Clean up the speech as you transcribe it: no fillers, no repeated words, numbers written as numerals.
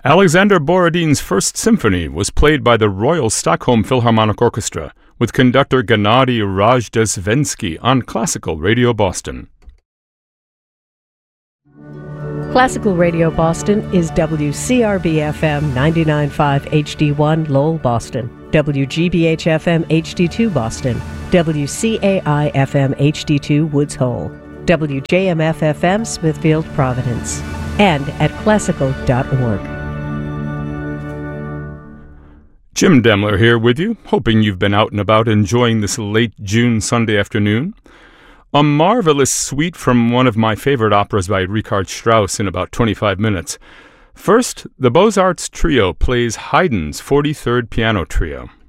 Alexander Borodin's First Symphony was played by the Royal Stockholm Philharmonic Orchestra with conductor Gennady Rajdestvensky on Classical Radio Boston. Classical Radio Boston is WCRB-FM 99.5 HD1 Lowell, Boston, WGBH-FM HD2 Boston, WCAI-FM HD2 Woods Hole, WJMF-FM Smithfield, Providence, and at classical.org. Jim Demler here with you, hoping you've been out and about enjoying this late June Sunday afternoon. A marvelous suite from one of my favorite operas by Richard Strauss in about 25 minutes. First, the Beaux-Arts Trio plays Haydn's 43rd Piano Trio.